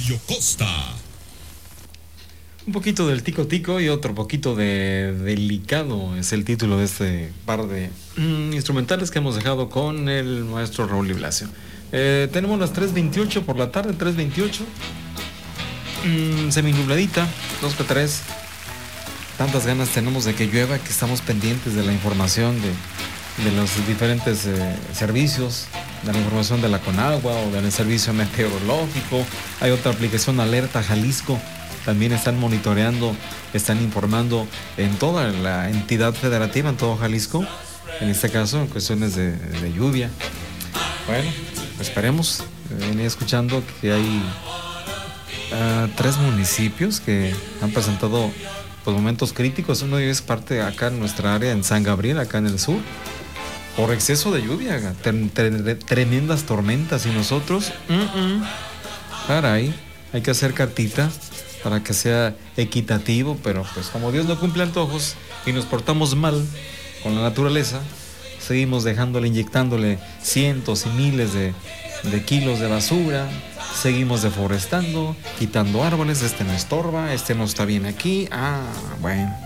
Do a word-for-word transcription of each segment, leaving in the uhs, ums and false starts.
Radio Costa. Un poquito del tico tico y otro poquito de delicado es el título de este par de mm, instrumentales que hemos dejado con el maestro Raúl Di Blasio. Eh, tenemos las tres veintiocho por la tarde, tres veintiocho. Mm, seminubladita, dos que tres. Tantas ganas tenemos de que llueva que estamos pendientes de la información de, de los diferentes eh, servicios, de la información de la Conagua o del servicio meteorológico. Hay otra aplicación, Alerta Jalisco. También están monitoreando, están informando en toda la entidad federativa, en todo Jalisco, en este caso, en cuestiones de, de lluvia. Bueno, esperemos. Venía escuchando que hay uh, tres municipios que han presentado pues, momentos críticos. Uno de ellos es parte acá en nuestra área, en San Gabriel, acá en el sur, por exceso de lluvia, tre- tre- tremendas tormentas. Y nosotros, uh-uh, caray, hay que hacer cartita para que sea equitativo, pero pues como Dios no cumple antojos y nos portamos mal con la naturaleza, seguimos dejándole, inyectándole cientos y miles de, de kilos de basura, seguimos deforestando, quitando árboles, este no estorba, este no está bien aquí, ah, bueno,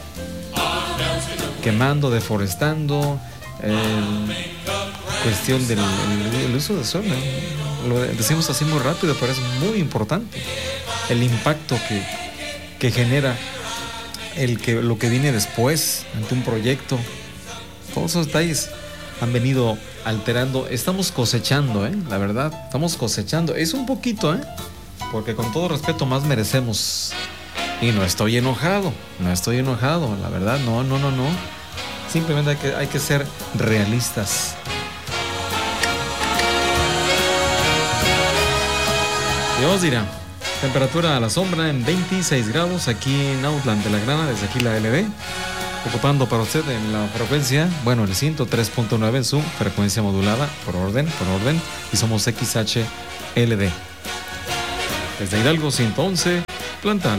quemando, deforestando, eh, cuestión del el, el uso del sol, ¿eh? Lo decimos así muy rápido, pero es muy importante el impacto que, que genera el que, lo que viene después ante un proyecto. Todos esos detalles han venido alterando. Estamos cosechando, ¿eh? La verdad, estamos cosechando. Es un poquito, ¿eh? Porque con todo respeto más merecemos. Y no estoy enojado, no estoy enojado, la verdad, no, no, no, no. Simplemente hay que, hay que ser realistas. Dios dirá. Temperatura a la sombra en veintiséis grados aquí en Outland de la Grana, desde aquí la L B, ocupando para usted en la frecuencia, bueno, el ciento tres punto nueve en su frecuencia modulada, por orden, por orden, y somos X H L D. Desde Hidalgo ciento once, Planta